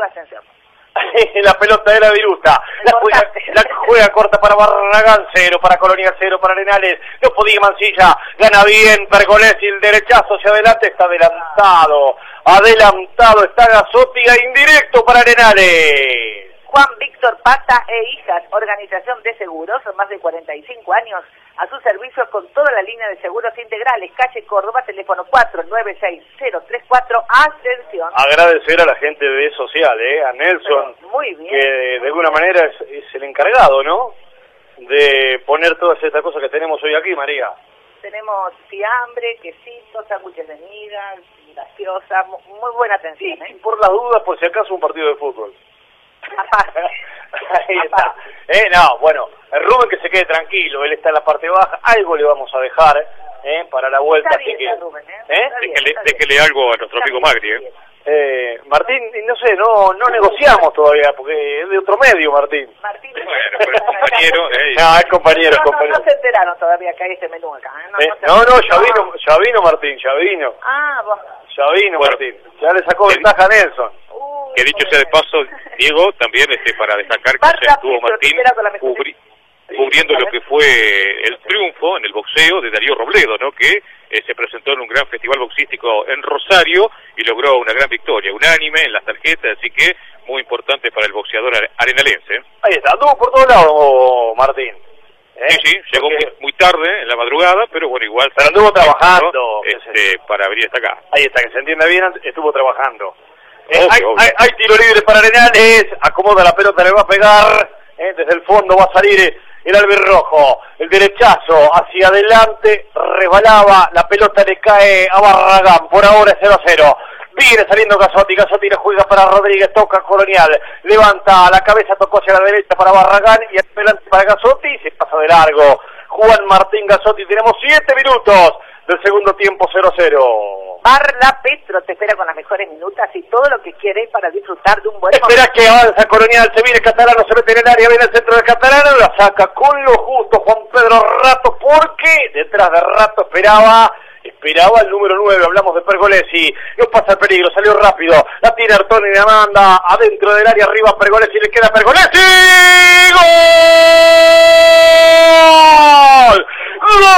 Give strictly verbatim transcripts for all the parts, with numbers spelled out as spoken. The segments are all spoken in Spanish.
arriba Ascensión. La pelota era Viruta, la juega, la juega corta para Barragán, cero para Colonial, cero para Arenales, no podía Mancilla, gana bien Pergolesi, el derechazo hacia adelante, está adelantado, adelantado está Gazotti, indirecto para Arenales. Juan Víctor Pata e Hijas, organización de seguros, más de cuarenta y cinco años, a su servicio con toda la línea de seguros integrales, calle Córdoba, teléfono cuatro nueve seis cero tres cuatro, Ascensión. Agradecer a la gente de Social, eh, a Nelson, pero muy bien, que de alguna manera es, es el encargado, ¿no?, de poner todas estas cosas que tenemos hoy aquí, María. Tenemos fiambre, quesitos, sándwiches de migas, gaseosa, muy buena atención, Sí, ¿eh? por las dudas, por si acaso un partido de fútbol. Aparte. Ahí está. Eh, no, bueno, el Rubén que se quede tranquilo, él está en la parte baja, algo le vamos a dejar eh, para la vuelta, Está así bien, que... Rubén, ¿eh? ¿eh? Está bien, Déjele, está bien. déjele algo a nuestro Está amigo bien, Magri, está ¿eh? bien. Eh, Martín, no sé, no no negociamos todavía, porque es de otro medio, Martín. Martín, Bueno, pero es compañero, eh. No, es compañero, es no, no, compañero. no se enteraron todavía que hay este menú acá, ¿eh? No, Eh, no, se no, no, enteraron. ya vino, ya vino Martín, ya vino. Ah, vos. Ya vino Bueno. Martín. Ya le sacó Que- ventaja a Nelson. Uy, Que dicho muy sea de bien. paso, Diego, también este para destacar que Marta ya estuvo Pinto, Martín espera con la mejor- cubri- cubriendo lo que fue el triunfo en el boxeo de Darío Robledo, ¿no?, que eh, se presentó en un gran festival boxístico en Rosario y logró una gran victoria, unánime en las tarjetas, así que muy importante para el boxeador are- arenalense. Ahí está, anduvo por todos lados Martín. ¿Eh? Sí, sí, llegó Porque- muy, muy tarde en la madrugada, pero bueno, igual... Pero anduvo trabajando, ¿no?, qué sé este, para venir hasta acá. Ahí está, que se entienda bien, estuvo trabajando. Eh, Obvio, hay, obvio. hay- hay tiro libre para Arenales, acomoda la pelota, le va a pegar, eh, desde el fondo va a salir el albirrojo, el derechazo hacia adelante, resbalaba, la pelota le cae a Barragán, por ahora es cero a cero. Viene saliendo Gazotti, Gazotti le juega para Rodríguez, toca Colonial, levanta la cabeza, tocó hacia la derecha para Barragán y adelante para Gazotti y se pasa de largo. Juan Martín Gazotti, tenemos siete minutos del segundo tiempo, cero a cero. Barla Petro te espera con las mejores minutas y todo lo que quieres para disfrutar de un buen Espera que avanza Colonial, se viene Catalano, se mete en el área, viene el centro de Catalano, la saca con lo justo Juan Pedro Rato, porque detrás de Rato esperaba, esperaba el número nueve, hablamos de Pergolesi, no pasa el peligro, salió rápido, la tiene Artoni y la manda adentro del área, arriba Pergolesi, le queda Pergolesi, ¡gol! ¡Gol!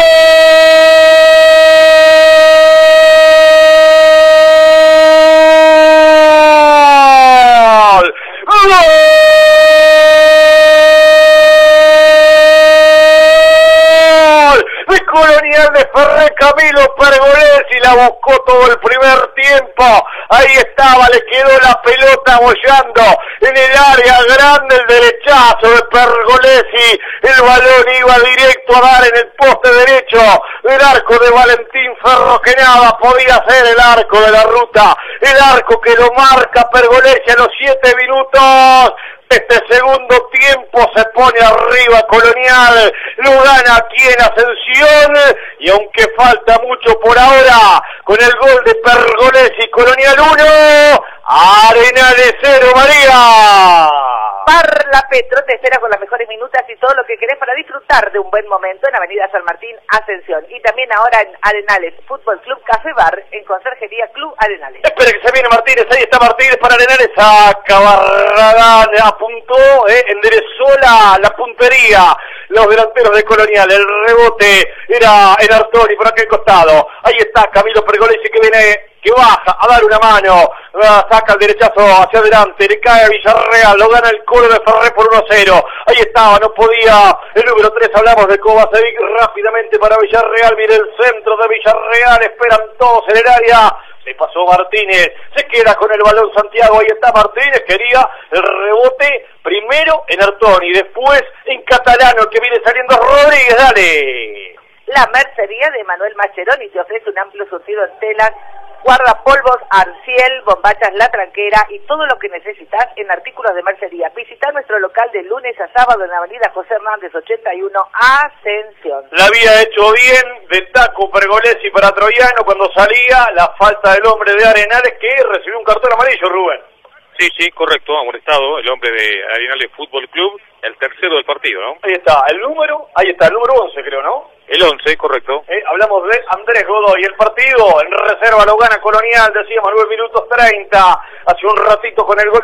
De Colonial de Ferré, Camilo Pergolesi la buscó todo el primer tiempo, ahí estaba, le quedó la pelota bollando en el área grande, el derechazo de Pergolesi, el balón iba directo a dar en el poste derecho del arco de Valentín Ferro, que nada podía ser el arco de la ruta, el arco que lo marca Pergolesi a los siete minutos. Este segundo tiempo se pone arriba Colonial, lo gana aquí en Ascensión, y aunque falta mucho por ahora, con el gol de Pergolesi, Colonial uno, Arenales cero, María. Barla Petro te espera con las mejores minutas y todo lo que querés para disfrutar de un buen momento en Avenida San Martín, Ascensión. Y también ahora en Arenales, Fútbol Club Café Bar, en Conserjería Club Arenales. Espera que se viene Martínez, ahí está Martínez para Arenales, saca Barragán, apuntó, eh, enderezó la, la puntería, los delanteros de Colonial, el rebote era en Artoni por aquel costado, ahí está Camilo Pergolesi que viene, que baja a dar una mano, saca el derechazo hacia adelante, le cae a Villarreal, lo gana el Colo de Ferré por uno a cero, ahí estaba, no podía, el número tres, hablamos de Kovacevic, rápidamente para Villarreal, viene el centro de Villarreal, esperan todos en el área, se pasó Martínez, se queda con el balón Santiago, ahí está Martínez, quería el rebote, primero en Artoni, después en Catalano, que viene saliendo Rodríguez, dale. La mercería de Manuel Mascheroni te ofrece un amplio surtido en telas, guardapolvos, arciel, bombachas La Tranquera y todo lo que necesitas en artículos de mercería. Visita nuestro local de lunes a sábado en la avenida José Hernández ochenta y uno, Ascensión. La había hecho bien de taco Pergolesi para Troyano cuando salía, la falta del hombre de Arenales que recibió un cartón amarillo, Rubén. Sí, sí, correcto, amonestado el hombre de Arenales Fútbol Club, el tercero del partido, ¿no? Ahí está, el número, ahí está, el número once creo, ¿no? El once, correcto. Eh, hablamos de Andrés Godoy, el partido en reserva lo gana Colonial, decíamos nueve minutos treinta, hace un ratito con el gol